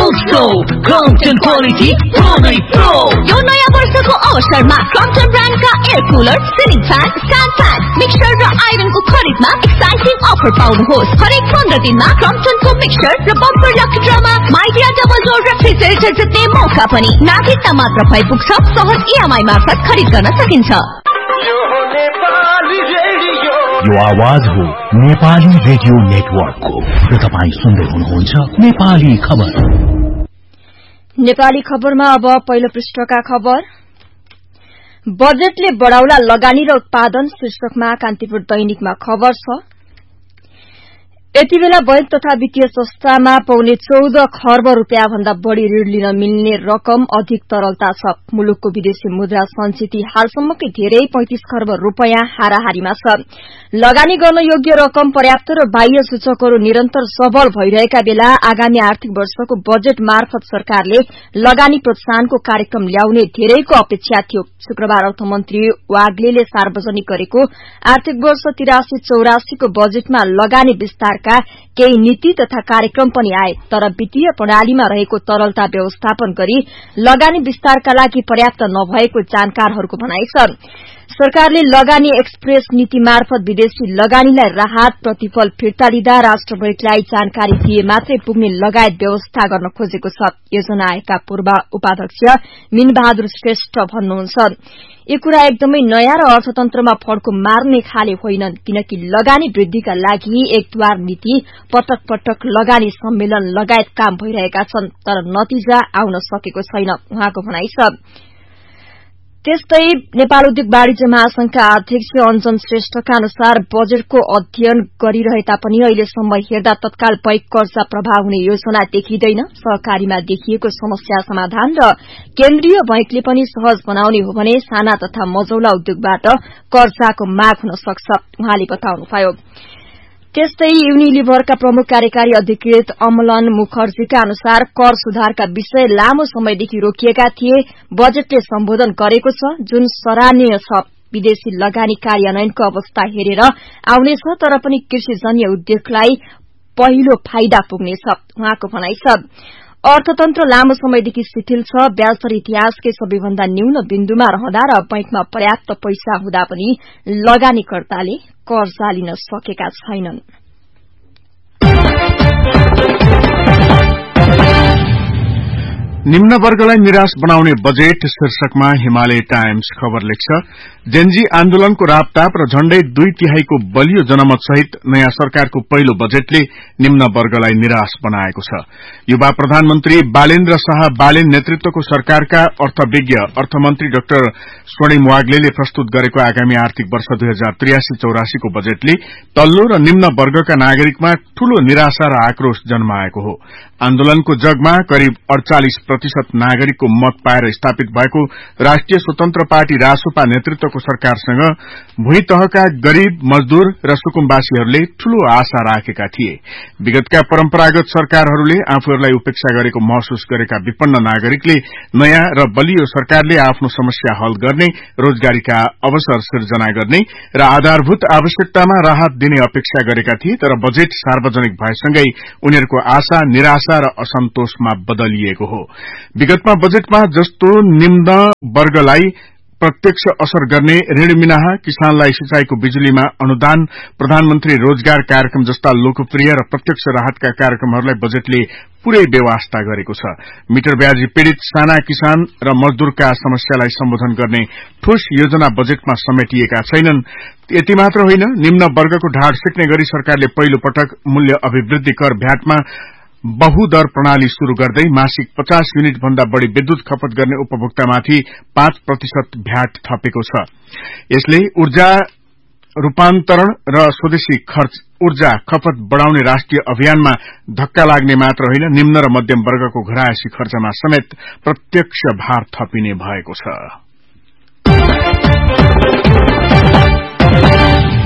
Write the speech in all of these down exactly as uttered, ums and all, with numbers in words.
दोस्तो Crompton quality pro नै pro. यो नयाँ वर्षको अवसरमा Crompton ब्रान्डका air cooler, ceiling fan, stand fan, mixer र आइरनको खरिदमा एक्साइटिङ अफर पाउनुहोस्। हरेक पन्ध्र दिनमा क्रम्पटनको मिक्सर र bumper lucky drama Midea double door refrigerator जित्ने मौका पनि। नागरिकता मात्र भइ पुग्छ। सहज इएमआई मार्फत खरिद गर्न सकिन्छ। यो आवाज हो नेपाली रेडियो नेटवर्कको र तपाईँ सुन्दै हुनुहुन्छ नेपाली खबर। नेपाली खबरमा अब पहिलो पृष्ठका खबर। बजेटले बढाउला लगानी र उत्पादन शीर्षकमा कान्तिपुर दैनिकमा खबर छ। यति बेला बैंक तथा वित्तीय संस्थामा पाउने चौध खर्ब रूपियाँ भन्दा बढ़ी ऋण लिन मिल्ने रकम अधिक तरलता छ। मुलुकको विदेशी मुद्रा संचिति हालसम्मकै धेरै पैंतीस खर्ब रूपियाँ हाराहारीमा छ। लगानी गर्न योग्य रकम पर्याप्त र बाह्य सूचकहरू निरन्तर सबल भइरहेका बेला आगामी आर्थिक वर्षको बजेट मार्फत सरकारले लगानी प्रोत्साहनको कार्यक्रम ल्याउने धेरैको अपेक्षा थियो। शुक्रबार अर्थमन्त्री वाग्लेले सार्वजनिक गरेको आर्थिक वर्ष तिरासी चौरासीको बजेटमा लगानी विस्तारका केही नीति तथा कार्यक्रम पनि आए, तर वित्तीय प्रणालीमा रहेको तरलता व्यवस्थापन गरी लगानी विस्तारका लागि पर्याप्त नभएको जानकारहरूको भनाइ छ। सरकारले लगानी एक्सप्रेस नीति मार्फत विदेशी लगानीलाई राहत प्रतिफल फिर्ता लिँदा राष्ट्र बैंकलाई जानकारी दिए मात्रै पुग्ने लगायत व्यवस्था गर्न खोजेको छ। योजना आयोगका पूर्व उपाध्यक्ष मीन बहादुर श्रेष्ठ भन्नुहुन्छ, यो कुरा एकदमै नयाँ र अर्थतन्त्रमा फड्को मार्ने खाले होइनन्, किनकि लगानी वृद्धिका लागि एकद्वार नीति, पटक पटक लगानी सम्मेलन लगायत काम भइरहेका छन्, तर नतिजा आउन सकेको छैन, उहाँको भनाइ छ। त्यस्तै नेपाल उद्योग वाणिज्य महासंघका अध्यक्ष अञ्जन श्रेष्ठका अनुसार बजेटको अध्ययन गरिरहे तापनि अहिलेसम्म हेर्दा तत्काल बैंक कर्जा प्रभाव हुने योजना देखिँदैन। सहकारीमा देखिएको समस्या समाधान र केन्द्रीय बैंकले पनि सहज बनाउने हो भने साना तथा मझौला उद्योगबाट कर्जाको माग हुन सक्छ, उहाँले बताउनुभयो। त्यस्तै युनिलिभरका प्रमुख कार्यकारी अधिकृत अमलन मुखर्जीका अनुसार कर सुधारका विषय लामो समयदेखि रोकिएका थिए, बजेटले सम्बोधन गरेको छ, जुन सराहनीय छ। विदेशी लगानी कार्यान्वयनको अवस्था हेरेर आउनेछ, तर पनि कृषिजन्य उद्योगलाई पहिलो फाइदा पुग्नेछ, उहाँको भनाइ छ। अर्थतन्त्र लामो समयदेखि शिथिल छ, ब्याजदर इतिहासकै सबैभन्दा न्यून बिन्दुमा रहँदा र बैंकमा पर्याप्त पैसा हुँदा पनि लगानीकर्ताले कर्जा लिन सकेका छैनन्। निम्न वर्गलाई निराश बनाउने बजेट शीर्षकमा हिमालय टाइम्स खबर लेख्छ। जेनजी आन्दोलनको रापताप र झण्डै दुई तिहाईको बलियो जनमत सहित नयाँ सरकारको पहिलो बजेटले निम्न वर्गलाई निराश बनाएको छ। युवा प्रधानमन्त्री बालेन्द्र शाह बालेन नेतृत्वको सरकारका अर्थविज्ञ अर्थमन्त्री डाक्टर स्वर्णिम वाग्लेले प्रस्तुत गरेको आगामी आर्थिक वर्ष दुई हजार त्रियासी चौरासीको बजेटले तल्लो र निम्न वर्गका नागरिकमा ठूलो निराशा र आक्रोश जन्माएको हो। आन्दोलनको जगमा करिब अड़चालिस प्रतिशत नागरिकको मत पाएर स्थापित भएको राष्ट्रिय स्वतन्त्र पार्टी रासोपा नेतृत्वको सरकारसँग भूई तहका गरीब, मजदूर र सुकुम्बासीहरूले ठूलो आशा राखेका थिए। विगतका परम्परागत सरकारहरूले आफूहरूलाई उपेक्षा गरेको महसुस गरेका विपन्न नागरिकले नयाँ र बलियो सरकारले आफ्नो समस्या हल गर्ने, रोजगारीका अवसर सिर्जना गर्ने र आधारभूत आवश्यकतामा राहत दिने अपेक्षा गरेका थिए, तर बजेट सार्वजनिक भएसँगै उनीहरूको आशा निराशा र असन्तोषमा बदलिएको हो। विगतमा बजेटमा जस्तो निम्न वर्गलाई प्रत्यक्ष असर गर्ने ऋण मिनाहा, किसानलाई सिंचाईको बिजुलीमा अनुदान, प्रधानमन्त्री रोजगार कार्यक्रम जस्ता लोकप्रिय र प्रत्यक्ष राहतका कार्यक्रमहरूलाई बजेटले पूरै बेवास्ता गरेको छ। मिटर ब्याजी पीड़ित साना किसान र मजदूरका समस्यालाई सम्बोधन गर्ने ठोस योजना बजेटमा समेटिएका छैनन्। यति मात्र होइन, निम्न वर्गको ढाड सेक्ने गरी सरकारले पहिलो पटक मूल्य अभिवृद्धि कर भ्याटमा बहुदर प्रणाली शुरू गर्दै मासिक पचास युनिट भन्दा बढ़ी विद्युत खपत गर्ने उपभोक्तामाथि पाँच प्रतिशत भ्याट थपेको छ। यसले ऊर्जा रूपान्तरण र स्वदेशी खर्च ऊर्जा खपत बढ़ाउने राष्ट्रिय अभियानमा धक्का लाग्ने मात्र होइन, निम्न र मध्यम वर्गको घरायसी खर्चमा समेत प्रत्यक्ष भार थपिने भएको छ।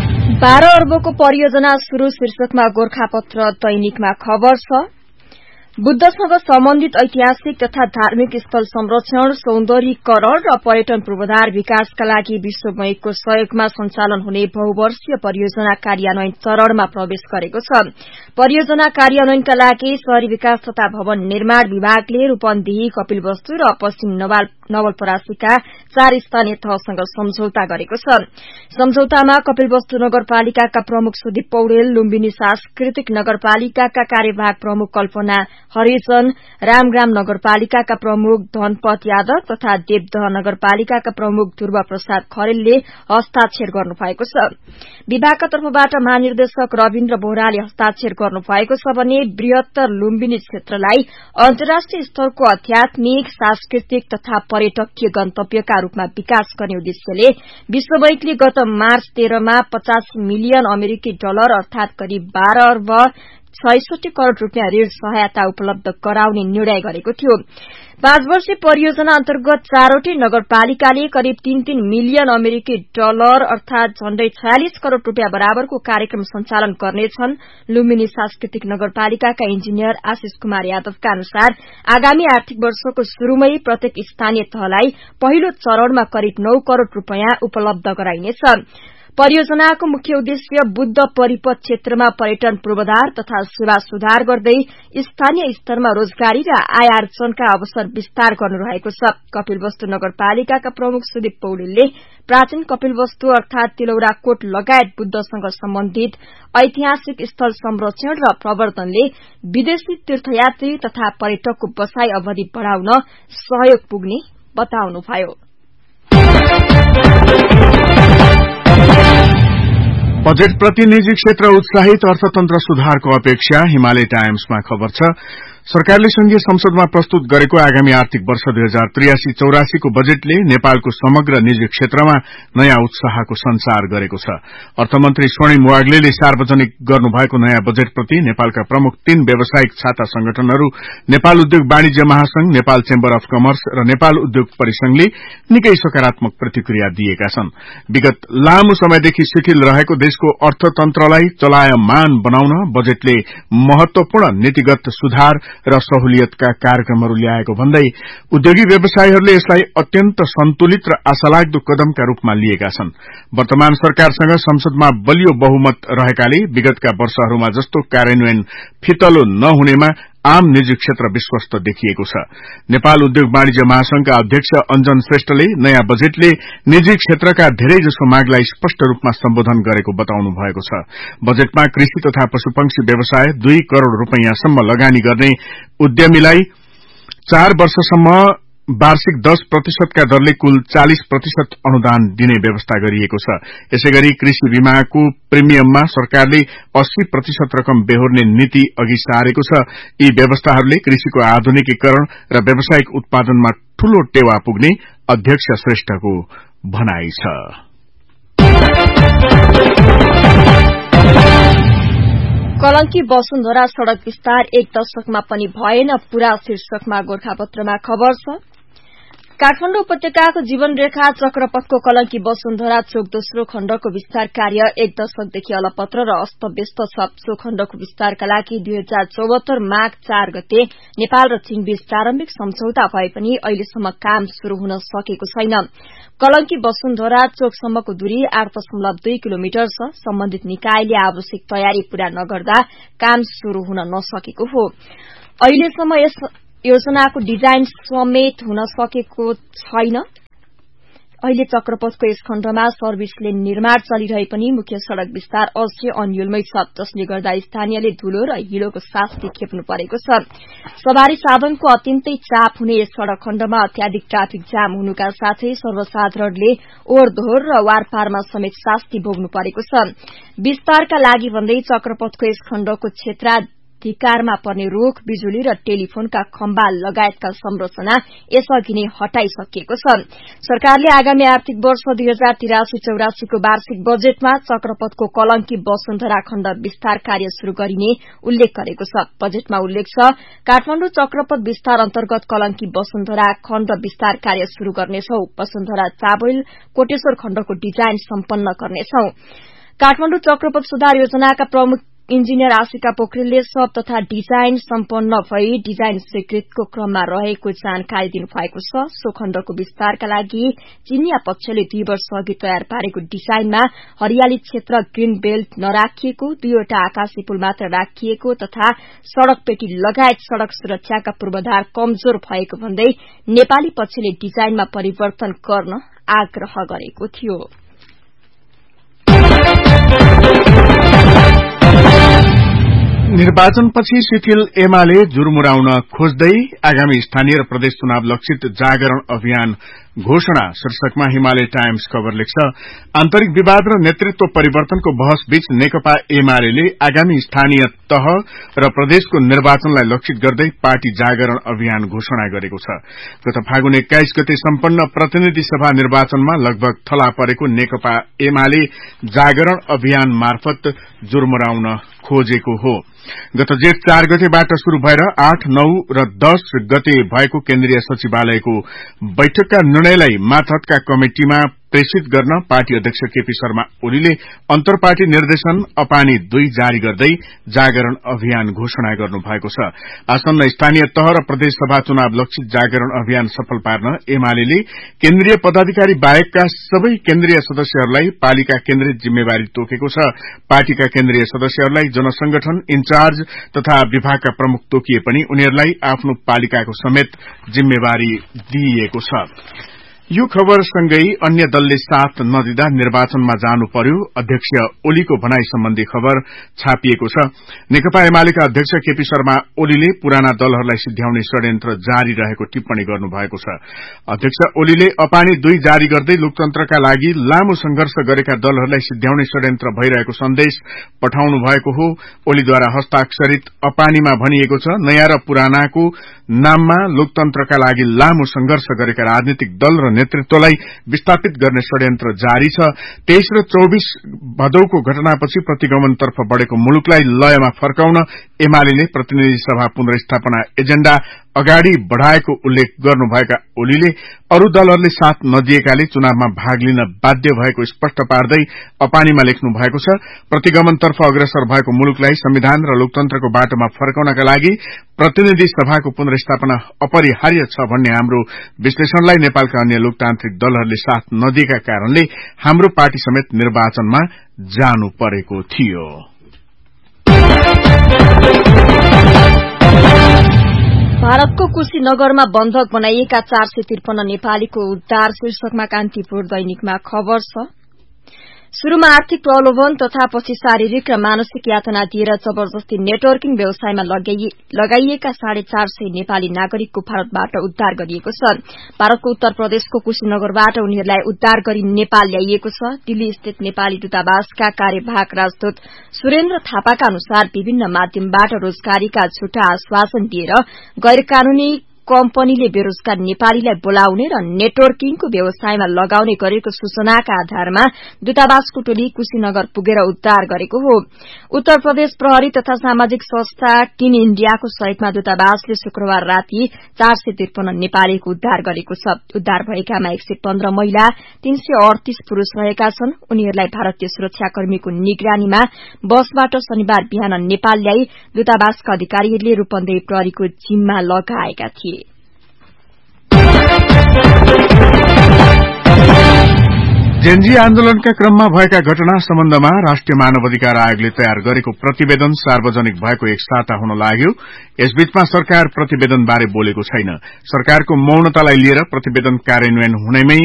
बाह्र अर्बको परियोजना शुरू शीर्षकमा गोरखापत्र दैनिकमा खबर छ। बुद्धसँग सम्बन्धित ऐतिहासिक तथा धार्मिक स्थल संरक्षण, सौन्दर्यीकरण र पर्यटन पूर्वाधार विकासका लागि विश्व बैंकको सहयोगमा सञ्चालन हुने बहुवर्षीय परियोजना कार्यान्वयन चरणमा प्रवेश गरेको छ। परियोजना कार्यान्वयनका लागि शहरी विकास तथा भवन निर्माण विभागले रूपन्देही, कपिलवस्तु र पश्चिम नवलपरासीका चार स्थानीय तहसँग सम्झौता गरेको छ। सम्झौतामा कपिलवस्तु नगरपालिकाका प्रमुख सुदीप पौडेल, लुम्बिनी सांस्कृतिक नगरपालिकाका कार्यवाहक प्रमुख कल्पना हरिजन, रामग्राम नगरपालिकाका प्रमुख धनपत यादव तथा देवदह नगरपालिकाका प्रमुख ध्रुव प्रसाद खरेलले हस्ताक्षर गर्नुभएको छ। विभागका तर्फबाट महानिर्देशक रविन्द्र बोहराले हस्ताक्षर गर्नुभएको छ भने बृहत्तर लुम्बिनी क्षेत्रलाई अन्तर्राष्ट्रिय स्तरको आध्यात्मिक, सांस्कृतिक तथा पर्यटकीय गन्तव्यका रूपमा विकास गर्ने उद्देश्यले विश्व बैंकले गत मार्च तेह्रमा पचास मिलियन अमेरिकी डलर अर्थात करिब बाह्र अर्ब छैसठी करोड़ रूपियाँ ऋण सहायता उपलब्ध गराउने निर्णय गरेको थियो। पाँच वर्षीय परियोजना अन्तर्गत चारवटै नगरपालिकाले करिब तीन तीन मिलियन अमेरिकी डलर अर्थात झण्डै छयालिस करोड़ रूपियाँ बराबरको कार्यक्रम सञ्चालन गर्नेछन्। लुम्बिनी सांस्कृतिक नगरपालिकाका इन्जिनियर आशिष कुमार यादवका अनुसार आगामी आर्थिक वर्षको शुरूमै प्रत्येक स्थानीय तहलाई पहिलो चरणमा करिब नौ करोड़ रूपियाँ उपलब्ध गराइनेछ। परियोजनाको मुख्य उद्देश्य बुद्ध परिपथ क्षेत्रमा पर्यटन पूर्वाधार तथा सेवा सुधार गर्दै स्थानीय स्तरमा रोजगारी र आय आर्जनका अवसर विस्तार गर्नु रहेको छ। कपिलवस्तु नगरपालिकाका प्रमुख सुदीप पौडेलले प्राचीन कपिलवस्तु अर्थात तिलौराकोट लगायत बुद्धसँग सम्बन्धित ऐतिहासिक स्थल संरक्षण र प्रवर्धनले विदेशी तीर्थयात्री तथा पर्यटकको बसाई अवधि बढ़ाउन सहयोग पुग्ने बताउनुभयो। बजेटप्रति निजी क्षेत्र उत्साहित, अर्थतन्त्र सुधारको अपेक्षा। हिमालय टाइम्समा खबर छ, सरकारले संघीय संसदमा प्रस्तुत गरेको आगामी आर्थिक वर्ष दुई हजार त्रियासी चौरासीको बजेटले नेपालको समग्र निजी क्षेत्रमा नयाँ उत्साहको संचार गरेको छ। अर्थमन्त्री स्वर्णिम वाग्लेले सार्वजनिक गर्नुभएको नयाँ बजेटप्रति नेपालका प्रमुख तीन व्यावसायिक छाता संगठनहरू नेपाल उद्योग वाणिज्य महासंघ, नेपाल चेम्बर अफ कमर्स र नेपाल उद्योग परिसंघले निकै सकारात्मक प्रतिक्रिया दिएका छन्। विगत लामो समयदेखि शिथिल रहेको देशको अर्थतन्त्रलाई चलायमान बनाउन बजेटले महत्वपूर्ण नीतिगत सुधार र सहुलियतका कार्यक्रमहरू ल्याएको भन्दै उद्योगी व्यवसायीहरूले यसलाई अत्यन्त सन्तुलित र आशालाग्दो कदमका रूपमा लिएका छन्। वर्तमान सरकारसँग संसदमा बलियो बहुमत रहेकाले विगतका वर्षहरूमा जस्तो कार्यान्वयन फितलो नहुनेमा आम निजी क्षेत्र विश्वस्त देखिएको छ। नेपाल उद्योग वाणिज्य महासंघका अध्यक्ष अञ्जन श्रेष्ठले नयाँ बजेटले निजी क्षेत्रका धेरैजसो मागलाई स्पष्ट रूपमा सम्बोधन गरेको बताउनु भएको छ। बजेटमा कृषि तथा पशुपक्षी व्यवसाय दुई करोड़ रूपियाँसम्म लगानी गर्ने उद्यमीलाई चार वर्षसम्म वार्षिक दस प्रतिशतका दरले कुल चालिस प्रतिशत अनुदान दिने व्यवस्था गरिएको छ। यसैगरी कृषि बीमाको प्रिमियममा सरकारले अस्सी प्रतिशत रकम बेहोर्ने नीति अघि सारेको छ। यी व्यवस्थाहरूले कृषिको आधुनिकीकरण र व्यावसायिक उत्पादनमा ठूलो टेवा पुग्ने अध्यक्ष श्रेष्ठको भनाई छ। कलंकी वसुन्धरा सड़क विस्तार एक दशकमा पनि भएन, पूरा शीर्षकमा गोर्खापत्रमा खबर छ। काठमाडौँ उपत्यकाको जीवनरेखा चक्रपथको कलंकी वसुन्धरा चोक दोस्रो खण्डको विस्तार कार्य एक दशकदेखि अलपत्र र अस्तव्यस्त छ। सो खण्डको विस्तारका लागि दुई हजार चौहत्तर माघ चार गते नेपाल र चीनबीच प्रारम्भिक सम्झौता भए पनि अहिलेसम्म काम शुरू हुन सकेको छैन। कलंकी वसुन्धरा चोकसम्मको दूरी आठ दशमलव दुई किलोमिटर छ। सम्बन्धित निकायले आवश्यक तयारी पूरा नगर्दा काम शुरू हुन नसकेको हो। अहिलेसम्म यस योजनाको डिजाइन समेत हुन सकेको छैन। अहिले चक्रपथको यस खण्डमा सर्भिस लेन निर्माण चलिरहे पनि मुख्य सड़क विस्तार अझै अन्यलमै छ, जसले गर्दा स्थानीयले धूलो र हिलोको शास्ति खेप्नु परेको छ। सवारी साधनको अत्यन्तै चाप हुने यस सड़क खण्डमा अत्याधिक ट्राफिक जाम हुनुका साथै सर्वसाधारणले ओहोरदोहोर र वारपारमा समेत शास्ति भोग्नु परेको छ। विस्तारका लागि भन्दै चक्रपथको यस खण्डको क्षेत्र धिकारमा पर्ने रूख, बिजुली र टेलिफोनका खम्बा लगायतका संरचना यसअघि नै हटाइसकिएको छ। सरकारले आगामी आर्थिक वर्ष दुई हजार तिरासी चौरासीको वार्षिक बजेटमा चक्रपथको कलंकी वसुन्धरा खण्ड विस्तार कार्य शुरू गरिने उल्लेख गरेको छ। बजेटमा उल्लेख छ, काठमाडौँ चक्रपथ विस्तार अन्तर्गत कलंकी वसुन्धरा खण्ड विस्तार कार्य शुरू गर्नेछौ। वसुन्धरा चाबोल कोटेश्वर खण्डको डिजाइन सम्पन्न गर्नेछौ। काठमाडौँ चक्रपथ सुधार योजनाका प्रमुख इन्जिनियर आशिका पोखरेलले सब तथा डिजाइन सम्पन्न भई डिजाइन स्वीकृतको क्रममा रहेको जानकारी दिनुभएको छ। सो खण्डको विस्तारका लागि चिनिया पक्षले दुई वर्ष अघि तयार पारेको डिजाइनमा हरियाली क्षेत्र ग्रीन बेल्ट नराखिएको, दुईवटा आकाशी पुल मात्र राखिएको तथा सड़क पेटी लगायत सड़क सुरक्षाका पूर्वाधार कमजोर भएको भन्दै नेपाली पक्षले डिजाइनमा परिवर्तन गर्न आग्रह गरेको थियो। निर्वाचनपछि शिथिल एमाले जुरमुराउन खोज्दै आगामी स्थानीय र प्रदेश चुनाव लक्षित जागरण अभियान घोषणा शीर्षकमा हिमालय टाइम्स खबर लेख्छ। आन्तरिक विवाद र नेतृत्व परिवर्तनको बहस बीच नेकपा एमाले आगामी स्थानीय तह र प्रदेशको निर्वाचनलाई लक्षित गर्दै पार्टी जागरण अभियान घोषणा गरेको छ। गत फागुन एक्काइस गते सम्पन्न प्रतिनिधि सभा निर्वाचनमा लगभग थला परेको नेकपा एमाले जागरण अभियान मार्फत जुरमुराउन खोजेको हो। गत जेठ चार गतेबाट शुरू भएर आठ नौ र दश गते भएको केन्द्रीय सचिवालयको बैठकका निर्णयलाई मातहतका कमिटिमा प्रेषित गर्न पार्टी अध्यक्ष केपी शर्मा ओलीले अन्तर्पार्टी निर्देशन अपानी दुई जारी गर्दै जागरण अभियान घोषणा गर्नु भएको छ। आसन्न स्थानीय तह र प्रदेश सभा चुनाव लक्षित जागरण अभियान सफल पार्न एमाले केन्द्रीय पदाधिकारी बाहेकका सबै केन्द्रीय सदस्यहरूलाई पालिका केन्द्रित जिम्मेवारी तोकेको छ। पार्टीका केन्द्रीय सदस्यहरूलाई जनसंगठन इन्चार्ज तथा विभागका प्रमुख तोकिए पनि उनीहरूलाई आफ्नो पालिकाको समेत जिम्मेवारी दिइएको छ। यो खबर सँगै अन्य दलले साथ नदिँदा निर्वाचनमा जानु पर्यो अध्यक्ष ओलीको भनाई सम्बन्धी खबर छापिएको छ। नेकपा एमालेका अध्यक्ष केपी शर्मा ओलीले पुराना दलहरूलाई सिध्याउने षड्यन्त्र जारी रहेको टिप्पणी गर्नुभएको छ। अध्यक्ष ओलीले अपानी दुई जारी गर्दै लोकतन्त्रका लागि लामो संघर्ष गरेका दलहरूलाई सिध्याउने षड्यन्त्र भइरहेको सन्देश पठाउनु भएको हो। ओलीद्वारा हस्ताक्षरित अपानीमा भनिएको छ, नयाँ र पुरानाको नाममा लोकतन्त्रका लागि लामो संघर्ष गरेका राजनीतिक दल र नेतृत्वलाई विस्थापित गर्ने षड्यन्त्र जारी छ। तेइस र चौबीस भदौको घटनापछि प्रतिगमनतर्फ बढ़ेको मुलुकलाई लयमा फर्काउन एमाले प्रतिनिधि सभा पुनर्स्थापना एजेण्डा अगाडि बढ़ाएको उल्लेख गर्नुभएका ओलीले अरू दलहरूले साथ नदिएकाले चुनावमा भाग लिन बाध्य भएको स्पष्ट पार्दै अपानीमा लेख्नु भएको छ। प्रतिगमनतर्फ अग्रसर भएको मुलुकलाई संविधान र लोकतन्त्रको बाटोमा फर्काउनका लागि प्रतिनिधि सभाको पुनर्स्थापना अपरिहार्य छ भन्ने हाम्रो विश्लेषणलाई नेपालका अन्य लोकतान्त्रिक दलहरूले साथ नदिएका कारणले हाम्रो पार्टी समेत निर्वाचनमा जानु परेको थियो। भारतको कुशीनगरमा बन्धक बनाइएका चार सय त्रिपन्न नेपालीको उद्धार शीर्षकमा कान्तिपुर दैनिकमा खबर छ। शुरूमा आर्थिक प्रलोभन तथा पछि शारीरिक र मानसिक यातना दिएर जबरजस्ती नेटवर्किङ व्यवसायमा लगाइएका साढे चार सय नेपाली नागरिकको भारतबाट उद्धार गरिएको छ। भारतको उत्तर प्रदेशको कुशीनगरबाट उनीहरूलाई उद्धार गरी नेपाल ल्याइएको छ। दिल्ली स्थित नेपाली दूतावासका कार्यवाहक राजदूत सुरेन्द्र थापाका अनुसार विभिन्न माध्यमबाट रोजगारीका झुटा आश्वासन दिएर गैर कानूनी कम्पनीले बेरोजगार नेपालीलाई बोलाउने र नेटवर्किङको व्यवसायमा लगाउने गरेको सूचनाका आधारमा दूतावासको टोली कुशीनगर पुगेर उद्धार गरेको हो। उत्तर प्रदेश प्रहरी तथा सामाजिक संस्था टिन इण्डियाको सहयोगमा दूतावासले शुक्रबार राति चार सय त्रिपन्न नेपालीको उद्धार गरेको छ। उद्धार भएकामा एक सय पन्ध्र महिला, तीन सय अडतीस पुरूष रहेका छन्। उनीहरूलाई भारतीय सुरक्षाकर्मीको निगरानीमा बसबाट शनिबार बिहान नेपाल ल्याई दूतावासका अधिकारीहरूले रूपन्देही प्रहरीको जिम्मा लगाएका थिए। जेनजी आन्दोलनका क्रममा भएका घटना सम्बन्धमा राष्ट्रिय मानवाधिकार आयोगले तयार गरेको प्रतिवेदन सार्वजनिक भएको एक साता हुन लाग्यो। यसबीचमा सरकार प्रतिवेदनबारे बोलेको छैन। सरकारको मौनतालाई लिएर प्रतिवेदन कार्यान्वयन हुनेमै